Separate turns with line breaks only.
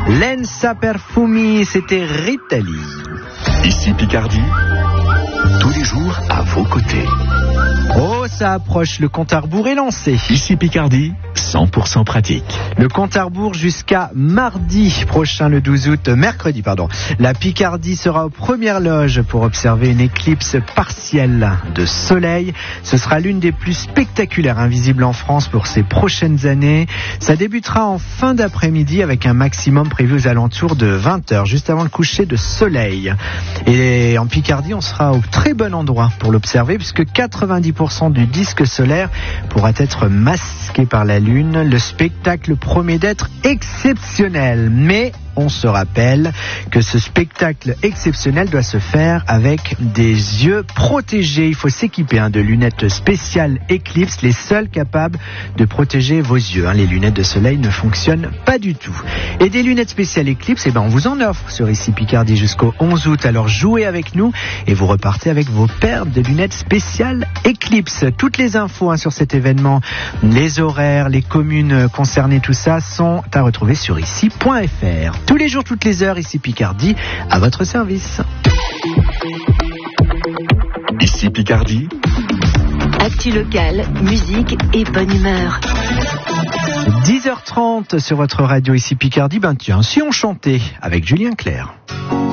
Lenza Perfumi, c'était Ritali.
Ici Picardie, tous les jours à vos côtés.
Oh, ça approche, le compte à rebours est lancé.
Ici Picardie, 100% pratique.
Le compte à rebours jusqu'à mardi prochain, le 12 août, mercredi. La Picardie sera aux premières loges pour observer une éclipse partielle de soleil. Ce sera l'une des plus spectaculaires invisibles en France pour ces prochaines années. Ça débutera en fin d'après-midi avec un maximum prévu aux alentours de 20h, juste avant le coucher de soleil. Et en Picardie, on sera au très bon endroit pour l'observer puisque 90% du disque solaire pourra être masqué par la Lune. Le spectacle promet d'être exceptionnel, mais on se rappelle que ce spectacle exceptionnel doit se faire avec des yeux protégés. Il faut s'équiper de lunettes spéciales Eclipse, les seules capables de protéger vos yeux. Les lunettes de soleil ne fonctionnent pas du tout. Et des lunettes spéciales Eclipse, on vous en offre sur Ici Picardie jusqu'au 11 août. Alors jouez avec nous et vous repartez avec vos paires de lunettes spéciales Eclipse. Toutes les infos sur cet événement, les horaires, les communes concernées, tout ça sont à retrouver sur ici.fr. Tous les jours, toutes les heures, Ici Picardie, à votre service.
Ici Picardie.
Actu locale, musique et bonne humeur.
10h30 sur votre radio Ici Picardie. Tiens, si on chantait avec Julien Clerc.